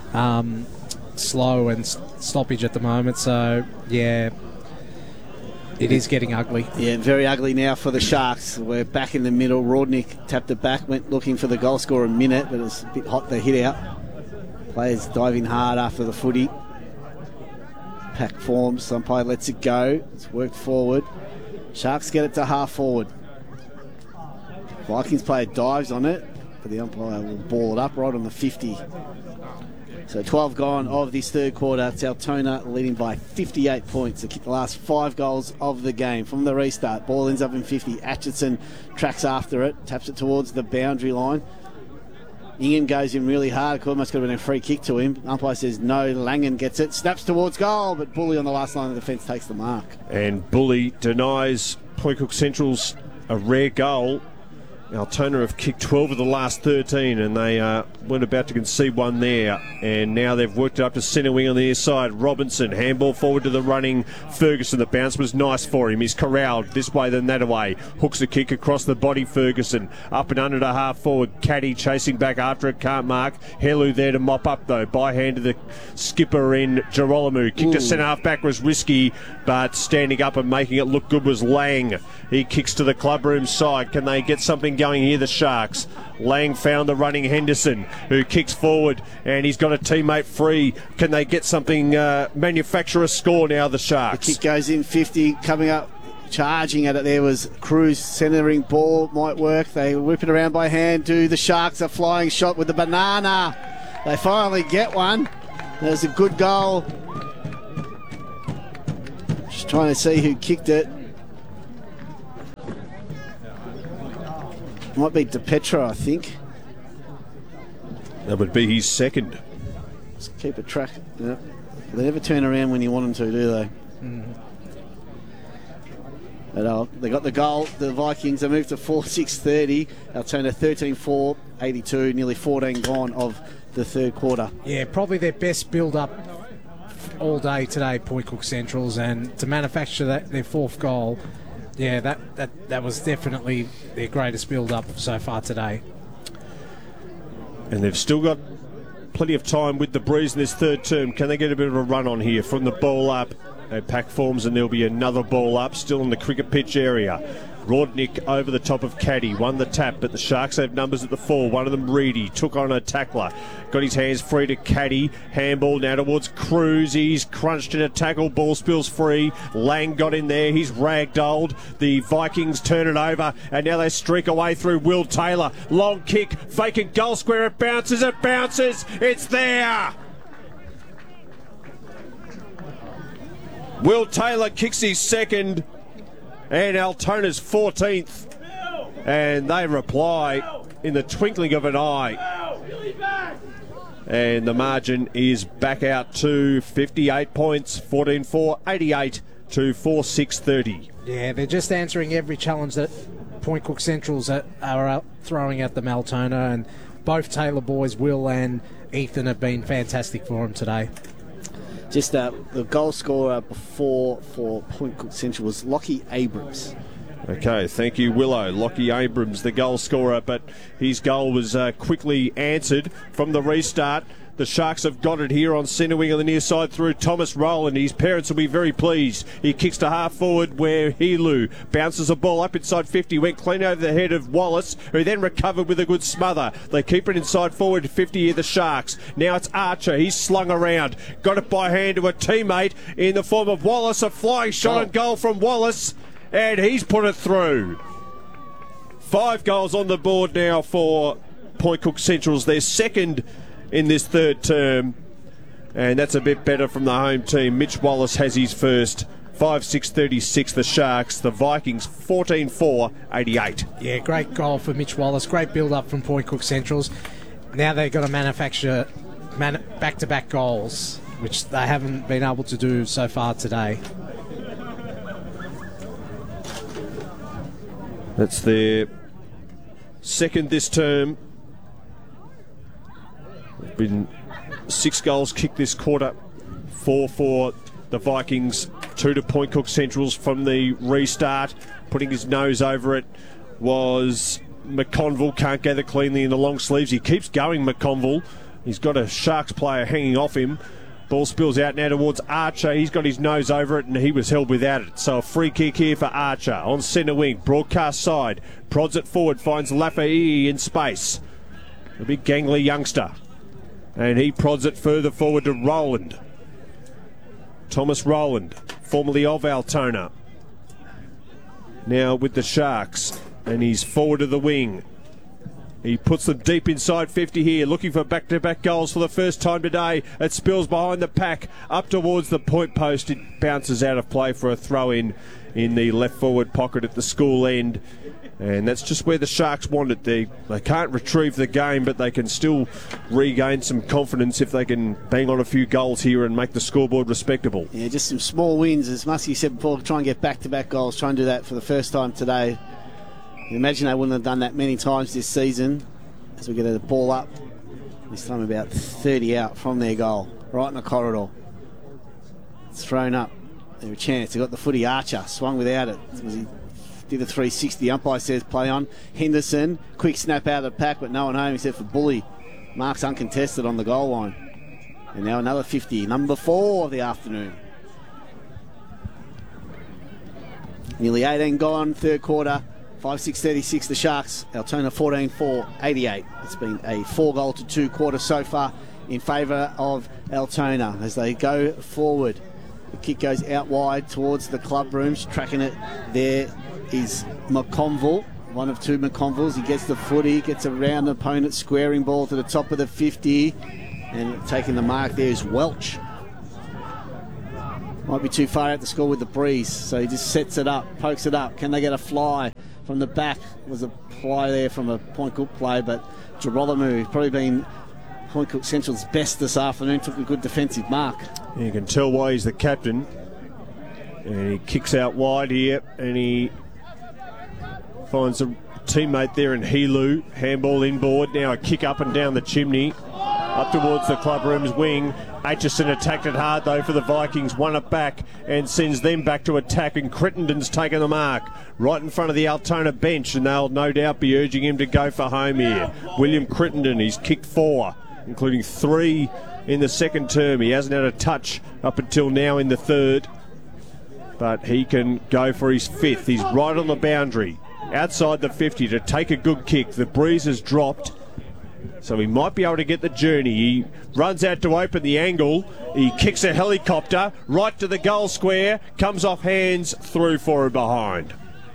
slow and stoppage at the moment. So, yeah, it is getting ugly. Yeah, very ugly now for the Sharks. We're back in the middle. Rodnick tapped it back, went looking for the goal scorer Minute, but it was a bit hot to hit out. Players diving hard after the footy. Pack forms, umpire lets it go. It's worked forward. Sharks get it to half forward. Vikings player dives on it, but the umpire will ball it up right on the 50. So 12 gone of this third quarter. It's Altona leading by 58 points. They kicked the last 5 goals of the game from the restart. Ball ends up in 50. Atchison tracks after it, taps it towards the boundary line. Ingham goes in really hard. Almost could have been a free kick to him. Umpire says no. Langan gets it, snaps towards goal, but Bully on the last line of defence takes the mark. And Bully denies Point Cook Central's a rare goal. Altona have kicked 12 of the last 13, and they weren't about to concede one there. And now they've worked it up to centre wing on the near side. Robinson, handball forward to the running Ferguson. The bounce was nice for him. He's corralled this way, then that way. Hooks a kick across the body, Ferguson. Up and under to half forward. Caddy chasing back after it, can't mark. Helu there to mop up, though. By hand to the skipper in Girolamo. Kick to centre half back was risky, but standing up and making it look good was Lang. He kicks to the clubroom side. Can they get something going here, the Sharks? Lang found the running Henderson, who kicks forward, and he's got a teammate free. Can they get something, manufacture a score now, the Sharks? The kick goes in 50, coming up, charging at it there was Cruz. Centering ball might work. They whip it around by hand to the Sharks. A flying shot with the banana. They finally get one. There's a good goal. Just trying to see who kicked it. Might be DePetra, I think. That would be his second. Let's keep a track. Yep. They never turn around when you want them to, do they? But they got the goal. The Vikings, they moved to 4-6-30. Altona 13-4, 82, nearly 14 gone of the third quarter. Yeah, probably their best build-up all day today, Point Cook Centrals, and to manufacture their fourth goal, yeah, that was definitely their greatest build-up so far today. And they've still got plenty of time with the breeze in this third term. Can they get a bit of a run on here from the ball up? They pack forms and there'll be another ball up, still in the cricket pitch area. Rodnick over the top of Caddy, won the tap, but the Sharks have numbers at the 4. One of them, Reedy, took on a tackler. Got his hands free to Caddy. Handball now towards Cruz. He's crunched in a tackle. Ball spills free. Lang got in there. He's ragdolled. The Vikings turn it over, and now they streak away through Will Taylor. Long kick, vacant goal square. It bounces. It bounces. It's there. Will Taylor kicks his second, and Altona's 14th, and they reply in the twinkling of an eye, and the margin is back out to 58 points, 14-4, 88 to 4-6-30. Yeah, they're just answering every challenge that Point Cook Centrals are out throwing at them, Altona, and both Taylor boys, Will and Ethan, have been fantastic for them today. Just the goal scorer before for Point Cook Central was Lockie Abrams. Okay, thank you, Willow. Lockie Abrams, the goal scorer, but his goal was quickly answered from the restart. The Sharks have got it here on centre wing on the near side through Thomas Rowland. His parents will be very pleased. He kicks to half forward where Helu bounces a ball up inside 50. Went clean over the head of Wallace, who then recovered with a good smother. They keep it inside forward 50 here, the Sharks. Now it's Archer. He's slung around. Got it by hand to a teammate in the form of Wallace. A flying shot and goal from Wallace, and he's put it through. 5 goals on the board now for Point Cook Centrals. Their second in this third term, and that's a bit better from the home team. Mitch Wallace has his first. 5-6-36 the Sharks. The Vikings 14-4, 88. Yeah, great goal for Mitch Wallace. Great build-up from Point Cook Centrals. Now they've got to manufacture back-to-back goals, which they haven't been able to do so far today. That's their second this term. Been 6 goals kicked this quarter, 4 for the Vikings, 2 to Point Cook Centrals from the restart. Putting his nose over it was McConville. Can't gather cleanly in the long sleeves. He keeps going, McConville. He's got a Sharks player hanging off him. Ball spills out now towards Archer. He's got his nose over it and he was held without it. So a free kick here for Archer on centre wing. Broadcast side. Prods it forward. Finds Lafayette in space. A big gangly youngster. And he prods it further forward to Rowland. Thomas Rowland, formerly of Altona. Now with the Sharks. And he's forward to the wing. He puts them deep inside 50 here, looking for back-to-back goals for the first time today. It spills behind the pack, up towards the point post. It bounces out of play for a throw-in in the left forward pocket at the school end. And that's just where the Sharks want it. They can't retrieve the game, but they can still regain some confidence if they can bang on a few goals here and make the scoreboard respectable. Yeah, just some small wins. As Muskie said before, try and get back-to-back goals. Try and do that for the first time today. You imagine they wouldn't have done that many times this season as we get a ball up. This time about 30 out from their goal, right in the corridor. It's thrown up. They have a chance. They got the footy. Archer swung without it. He did a 360. Umpire says play on. Henderson, quick snap out of the pack, but no one home except for Bully. Marks uncontested on the goal line. And now another 50. Number 4 of the afternoon. Nearly 18 gone, third quarter. 5-6-36 the Sharks. Altona 14-4-88. It's been a 4-2 quarter so far in favour of Altona as they go forward. The kick goes out wide towards the club rooms. Tracking it there is McConville. One of two McConvilles. He gets the footy, gets around the opponent, squaring ball to the top of the 50. And taking the mark there is Welch. Might be too far out to score with the breeze, so he just sets it up, pokes it up. Can they get a fly from the back? Was a fly there from a Point Cook play, but Girolamo, probably been Point Cook Central's best this afternoon, took a good defensive mark. You can tell why he's the captain. And he kicks out wide here, and he finds a teammate there in Helu. Handball inboard, now a kick up and down the chimney, up towards the club room's wing. Aitchison attacked it hard though for the Vikings, won it back and sends them back to attack, and Crittenden's taken the mark right in front of the Altona bench, and they'll no doubt be urging him to go for home here. William Crittenden, he's kicked 4, including 3 in the second term. He hasn't had a touch up until now in the third, but he can go for his 5th. He's right on the boundary, outside the 50 to take a good kick. The breeze has dropped, so he might be able to get the journey. He runs out to open the angle. He kicks a helicopter right to the goal square. Comes off hands, through for a behind.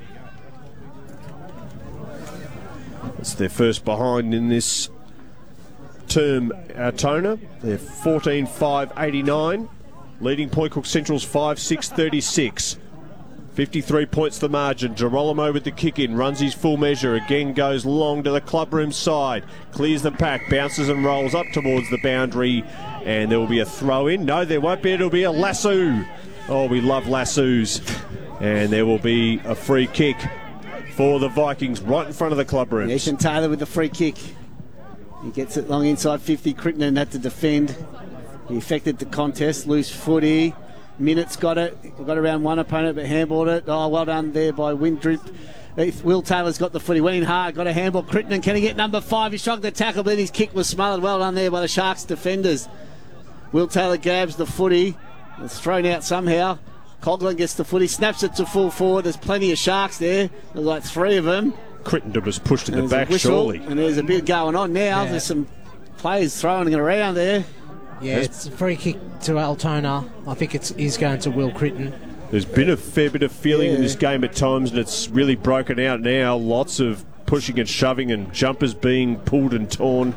It's their first behind in this term, Altona. They're 14-5-89. Leading Point Cook Central's 5-6-36. 53 points the margin. Girolamo with the kick in, runs his full measure, again goes long to the club room side, clears the pack, bounces and rolls up towards the boundary, and there will be a throw in. No, there won't be, it'll be a lasso. Oh, we love lassos. And there will be a free kick for the Vikings right in front of the club rooms. Ethan Taylor with the free kick. He gets it long inside 50. Crittenden had to defend. He affected the contest, loose footy. Minutes got it. Got around one opponent, but handballed it. Oh, well done there by Windrip. Will Taylor's got the footy. Went in hard. Got a handball. Crittenden, can he get number 5? He struck the tackle, but then his kick was smothered. Well done there by the Sharks defenders. Will Taylor grabs the footy. It's thrown out somehow. Coughlin gets the footy. Snaps it to full forward. There's plenty of Sharks there. There's like 3 of them. Crittenden was pushed in the back, surely. And there's a bit going on now. Yeah. There's some players throwing it around there. Yeah, it's a free kick to Altona. I think it is going to Will Crittenden. There's been a fair bit of feeling in this game at times, and it's really broken out now. Lots of pushing and shoving and jumpers being pulled and torn.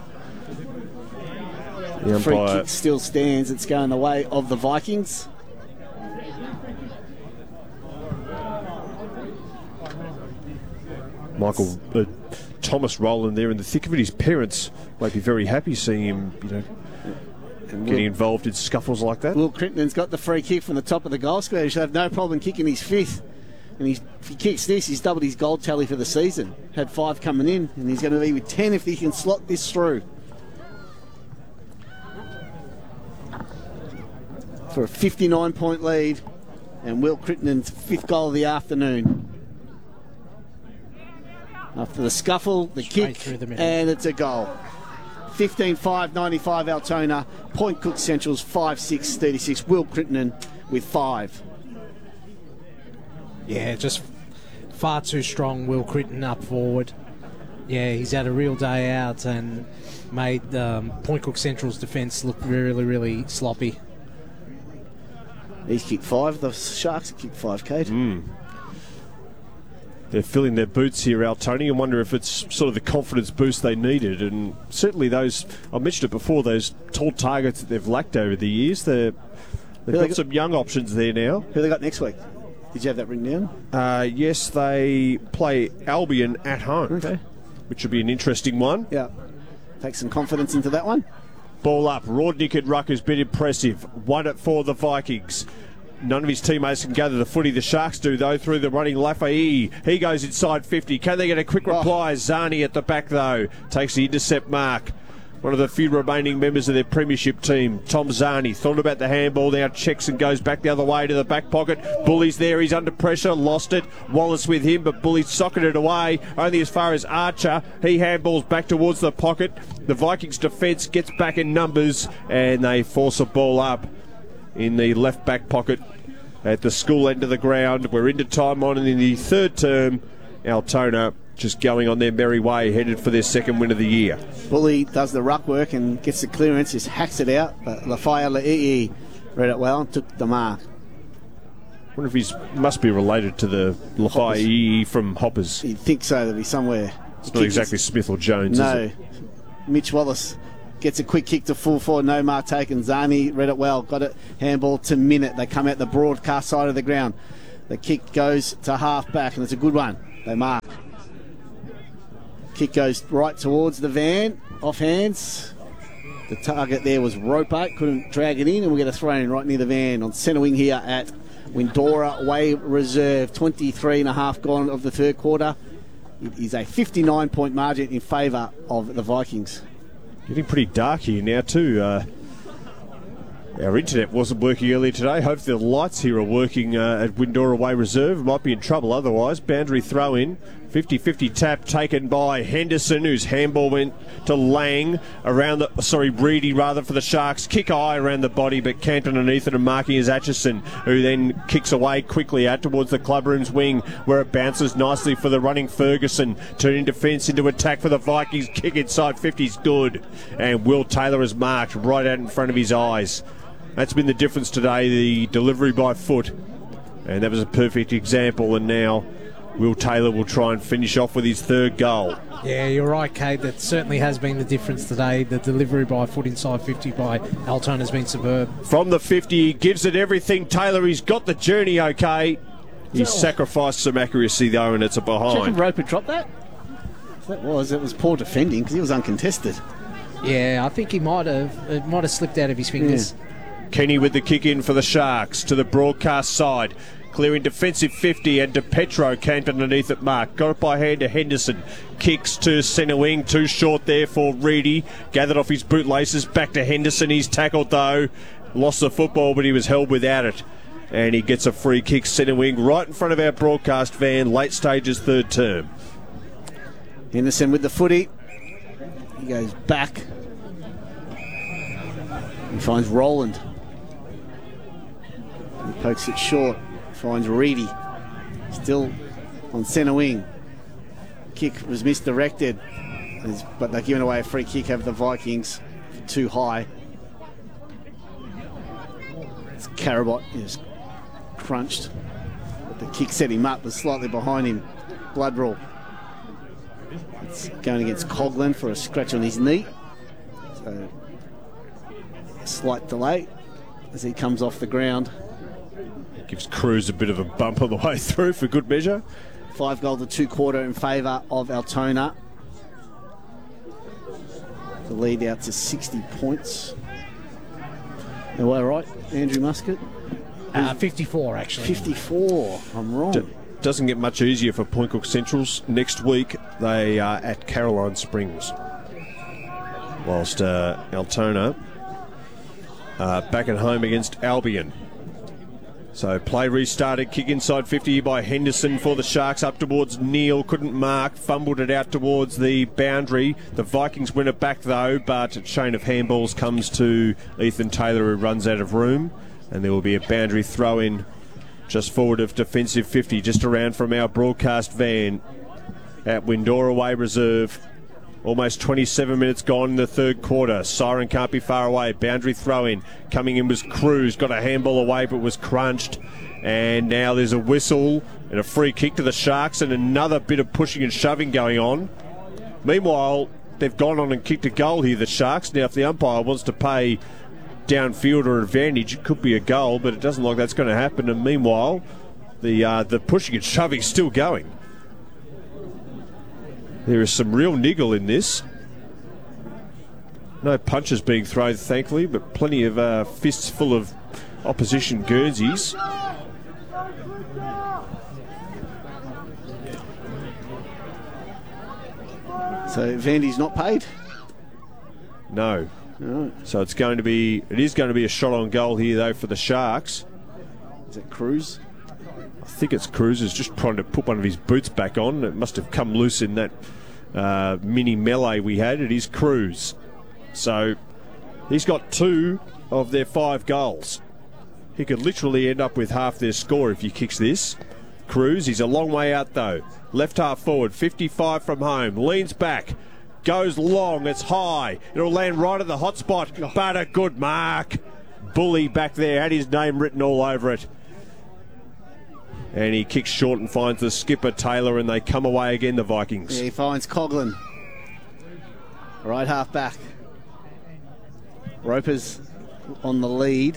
The free kick still stands. It's going the way of the Vikings. Michael Thomas Rowland there in the thick of it. His parents might be very happy seeing him, getting involved in scuffles like that. Will Crittenden's got the free kick from the top of the goal square. He should have no problem kicking his 5th. And if he kicks this, he's doubled his goal tally for the season. Had 5 coming in, and he's going to be with 10 if he can slot this through. For a 59-point lead, and Will Crittenden's 5th goal of the afternoon. After the scuffle, the kick, and it's a goal. 15-5-95 Altona. Point Cook Central's 5-6-36. Will Crittenden with 5. Yeah, just far too strong, Will Crittenden up forward. Yeah, he's had a real day out and made Point Cook Central's defence look really, really sloppy. He's kicked 5. The Sharks have kicked 5, Kate. They're filling their boots here, Altona. I wonder if it's sort of the confidence boost they needed. And certainly those, I mentioned it before, those tall targets that they've lacked over the years, they've got some young options there now. Who they got next week? Did you have that written down? Yes, they play Albion at home, which will be an interesting one. Yeah. Take some confidence into that one. Ball up. Rodnick at ruck has been impressive. Won it for the Vikings. None of his teammates can gather the footy. The Sharks do, though, through the running Lafayette. He goes inside 50. Can they get a quick reply? Zani at the back, though, takes the intercept mark. One of the few remaining members of their premiership team, Tom Zani, thought about the handball, now checks and goes back the other way to the back pocket. Bully's there, he's under pressure, lost it. Wallace with him, but Bully socketed it away, only as far as Archer. He handballs back towards the pocket. The Vikings defence gets back in numbers, and they force a ball up in the left back pocket at the school end of the ground. We're into time on in the third term. Altona just going on their merry way, headed for their second win of the year. Bully does the ruck work and gets the clearance, just hacks it out, but Lafayette read it well and took the mark. I wonder if he must be related to the Lafayette from Hoppers. You'd think so, there'd be somewhere. It's not exactly Smith or Jones, no. is it? Mitch Wallace gets a quick kick to full forward, no mark taken. Zani read it well, got it, handball to Minute. They come out the broadcast side of the ground. The kick goes to half back, and it's a good one. They mark. Kick goes right towards the van, off hands. The target there was Roper, couldn't drag it in, and we get a throw in right near the van on centre wing here at Windora Way Reserve. 23.5 gone of the third quarter. It is a 59-point margin in favour of the Vikings. Getting pretty dark here now too. Our internet wasn't working earlier today. Hopefully the lights here are working at Windora Way Reserve. Might be in trouble otherwise. Boundary throw in. 50-50 tap taken by Henderson, whose handball went to Lang around the, Reedy rather, for the Sharks. Kick high around the body, but camped underneath it and marking is Atchison, who then kicks away quickly out towards the clubroom's wing, where it bounces nicely for the running Ferguson. Turning defence into attack for the Vikings. Kick inside 50's good. And Will Taylor is marked right out in front of his eyes. That's been the difference today, the delivery by foot. And that was a perfect example, and now Will Taylor will try and finish off with his third goal. Yeah, you're right, Kate. That certainly has been the difference today. The delivery by foot inside 50 by Altona has been superb. From the 50, he gives it everything. Taylor, he's got the journey okay. He's sacrificed some accuracy, though, and it's a behind. Check Roper dropped that? It was poor defending because he was uncontested. Yeah, I think it might have slipped out of his fingers. Yeah. Kenny with the kick in for the Sharks to the broadcast side. Clearing defensive 50, and DePetro camped underneath it mark. Got it by hand to Henderson. Kicks to centre wing. Too short there for Reedy. Gathered off his bootlaces. Back to Henderson. He's tackled though. Lost the football, but he was held without it. And he gets a free kick centre wing right in front of our broadcast van. Late stages third term. Henderson with the footy. He goes back. He finds Roland. He pokes it short. Finds Reedy. Still on centre wing. Kick was misdirected. But they're giving away a free kick over the Vikings. Too high. It's Karabot. He's crunched. But the kick set him up. Was slightly behind him. Blood rule. It's going against Coughlin for a scratch on his knee. So a slight delay as he comes off the ground. Gives Cruz a bit of a bump on the way through for good measure. 5 goal to 2 quarter in favour of Altona. The lead out to 60 points. Am I right, Andrew Muscat? 54 actually. 54. I'm wrong. Doesn't get much easier for Point Cook Centrals. Next week they are at Caroline Springs. Whilst Altona back at home against Albion. So play restarted, kick inside 50 by Henderson for the Sharks, up towards Neal, couldn't mark, fumbled it out towards the boundary. The Vikings win it back though, but a chain of handballs comes to Ethan Taylor, who runs out of room, and there will be a boundary throw in just forward of defensive 50, just around from our broadcast van at Windora Way Reserve. Almost 27 minutes gone in the third quarter. Siren can't be far away. Boundary throw in. Coming in was Cruz. Got a handball away but was crunched. And now there's a whistle and a free kick to the Sharks and another bit of pushing and shoving going on. Meanwhile, they've gone on and kicked a goal here, the Sharks. Now if the umpire wants to pay downfield or advantage, it could be a goal, but it doesn't look like that's going to happen. And meanwhile, the pushing and shoving is still going. There is some real niggle in this. No punches being thrown, thankfully, but plenty of fists full of opposition Guernseys. So Vandy's not paid? No. No. So it is going to be a shot on goal here though for the Sharks. Is it Cruz? I think it's Cruz is just trying to put one of his boots back on. It must have come loose in that mini melee we had. It is Cruz. So he's got 2 of their 5 goals. He could literally end up with half their score if he kicks this. Cruz, he's a long way out though. Left half forward, 55 from home. Leans back, goes long, it's high. It'll land right at the hot spot, but a good mark. Bully back there, had his name written all over it. And he kicks short and finds the skipper, Taylor, and they come away again, the Vikings. Yeah, he finds Coughlin. Right half back. Roper's on the lead.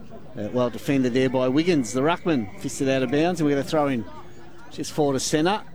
Well defended there by Wiggins. The ruckman fisted out of bounds, and we're going to throw in just forward to centre.